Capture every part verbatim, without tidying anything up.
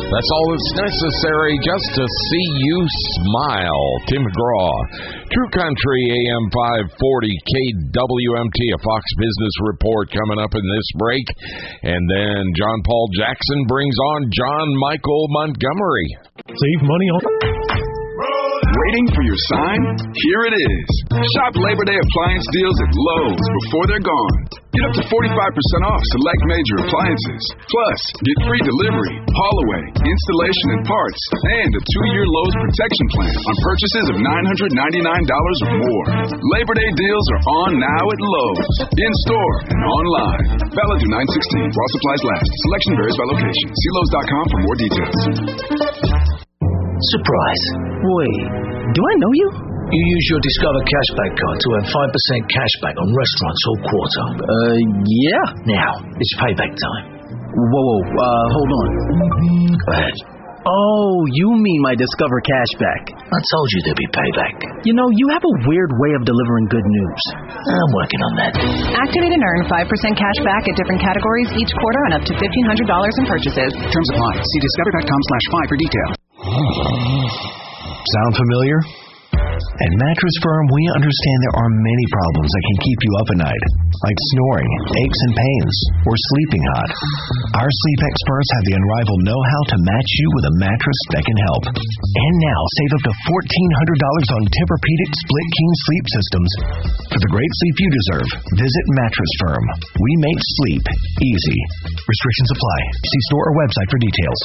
That's all that's necessary just to see you smile. Tim McGraw, True Country A M five forty K W M T, a Fox Business Report coming up in this break. And then John Paul Jackson brings on John Michael Montgomery. Save money on... Waiting for your sign? Here it is. Shop Labor Day appliance deals at Lowe's before they're gone. Get up to forty-five percent off select major appliances. Plus, get free delivery, haul away, installation and parts, and a two-year Lowe's protection plan on purchases of nine hundred ninety-nine dollars or more. Labor Day deals are on now at Lowe's, in-store and online. Valid through nine sixteen while supplies last. Selection varies by location. See Lowe's dot com for more details. Surprise. Wait, do I know you? You use your Discover Cashback card to earn five percent cashback on restaurants all quarter. Uh, yeah. Now, it's payback time. Whoa, whoa, uh, hold on. Go ahead. Oh, you mean my Discover Cashback. I told you there'd be payback. You know, you have a weird way of delivering good news. I'm working on that. Activate and earn five percent cash back at different categories each quarter on up to fifteen hundred dollars in purchases. Terms apply. See discover dot com slash five for details. Sound familiar? At Mattress Firm, we understand there are many problems that can keep you up at night, like snoring, aches and pains, or sleeping hot. Our sleep experts have the unrivaled know-how to match you with a mattress that can help. And now, save up to fourteen hundred dollars on Tempur-Pedic Split King sleep systems. For the great sleep you deserve, visit Mattress Firm. We make sleep easy. Restrictions apply. See store or website for details.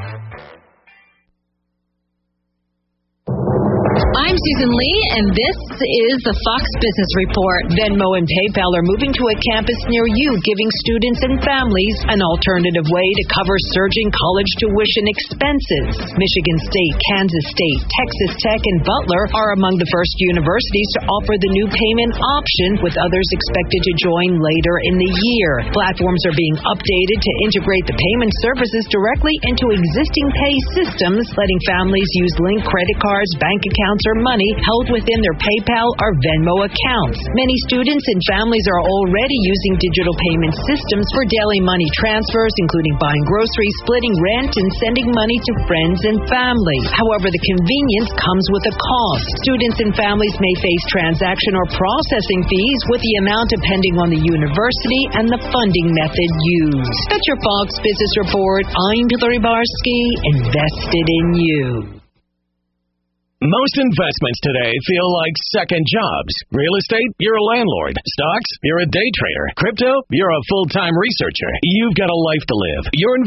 I'm Susan Lee, and this is the Fox Business Report. Venmo and PayPal are moving to a campus near you, giving students and families an alternative way to cover surging college tuition expenses. Michigan State, Kansas State, Texas Tech, and Butler are among the first universities to offer the new payment option, with others expected to join later in the year. Platforms are being updated to integrate the payment services directly into existing pay systems, letting families use linked credit cards, bank accounts, or money held within their PayPal or Venmo accounts. Many students and families are already using digital payment systems for daily money transfers, including buying groceries, splitting rent, and sending money to friends and family. However, the convenience comes with a cost. Students and families may face transaction or processing fees, with the amount depending on the university and the funding method used. That's your Fox Business Report. I'm Hillary Barsky, invested in you. Most investments today feel like second jobs. Real estate, you're a landlord. Stocks, you're a day trader. Crypto, you're a full-time researcher. You've got a life to live. Your